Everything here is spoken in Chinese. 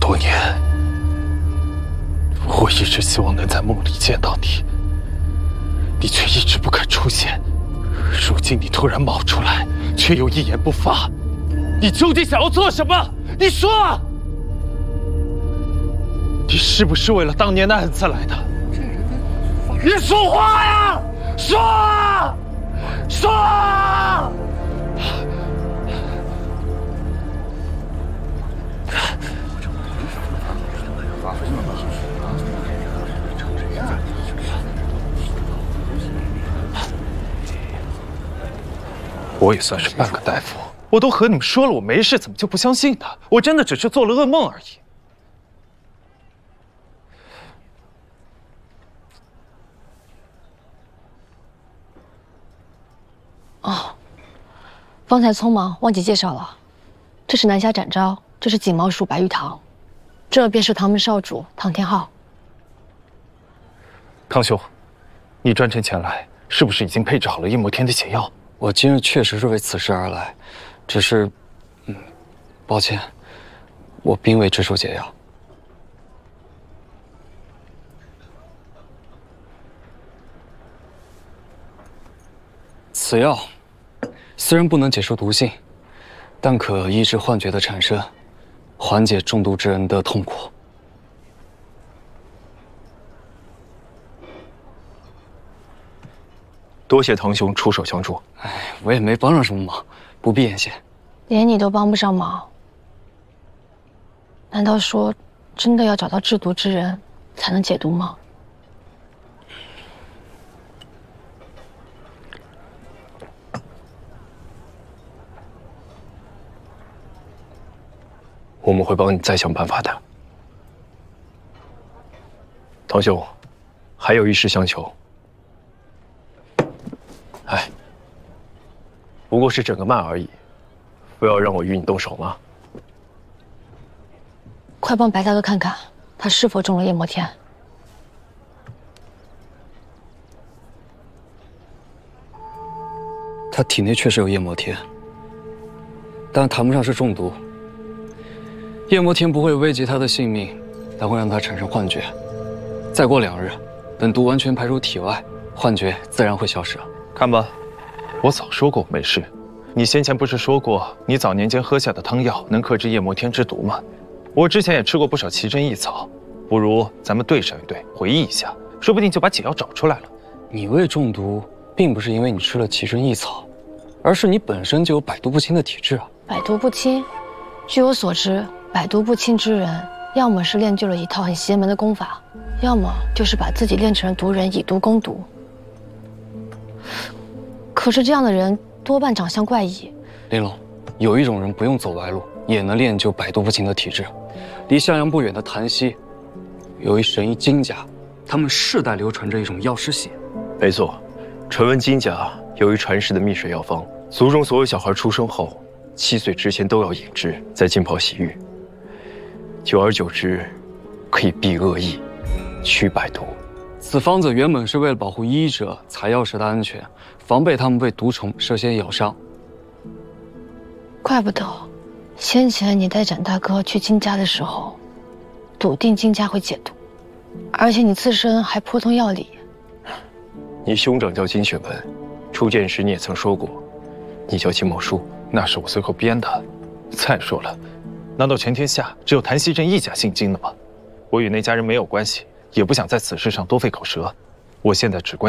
多年，我一直希望能在梦里见到你，你却一直不肯出现。如今你突然冒出来，却又一言不发，你究竟想要做什么？你说啊！你是不是为了当年的恩赐来的？你说话呀！说啊！说啊！我也算是半个大夫，我都和你们说了我没事，怎么就不相信呢？我真的只是做了噩梦而已。 哦，方才匆忙忘记介绍了，这是南下展昭，这是锦毛鼠白玉堂，这便是唐门少主唐天浩。 唐兄，你专程前来，是不是已经配置好了夜魔天的解药？ 我今日确实是为此事而来，只是，抱歉，我并未制出解药。此药虽然不能解除毒性，但可抑制幻觉的产生，缓解中毒之人的痛苦。 多谢唐兄出手相助。 哎，我也没帮上什么忙，不必言谢。 连你都帮不上忙，难道说真的要找到制毒之人才能解毒吗？ 我们会帮你再想办法的。唐兄，还有一事相求。哎，不过是整个脉而已，不要让我与你动手嘛。 快帮白大哥看看，他是否中了夜魔天。 他体内确实有夜魔天，但谈不上是中毒。夜魔天不会危及他的性命，但会让他产生幻觉。再过2日，等毒完全排出体外，幻觉自然会消失。 看吧，我早说过我没事。你先前不是说过，你早年间喝下的汤药能克制夜魔天之毒吗？我之前也吃过不少奇珍异草，不如咱们对上一对，回忆一下，说不定就把解药找出来了。 你未中毒，并不是因为你吃了奇珍异草，而是你本身就有百毒不侵的体质啊。 百毒不侵，据我所知，百毒不侵之人，要么是练就了一套很邪门的功法，要么就是把自己练成了毒人，以毒攻毒。可是这样的人多半长相怪异。 玲珑，有一种人不用走歪路，也能练就百毒不侵的体质。离襄阳不远的潭溪，有一神医金家，他们世代流传着一种药师血。 没错，传闻金家有一传世的秘水药方，族中所有小孩出生后7岁之前都要饮之，再浸泡洗浴，久而久之，可以避恶疫，驱百毒。 此方子原本是为了保护医者采药时的安全，防备他们被毒虫涉险咬伤。 怪不得先前你带展大哥去金家的时候，笃定金家会解毒，而且你自身还颇通药理。 你兄长叫金雪文，初见时你也曾说过，你叫金某书，那是我随口编的。再说了，难道全天下只有谭熙镇一家姓金的吗？我与那家人没有关系，也不想在此事上多费口舌。我现在只关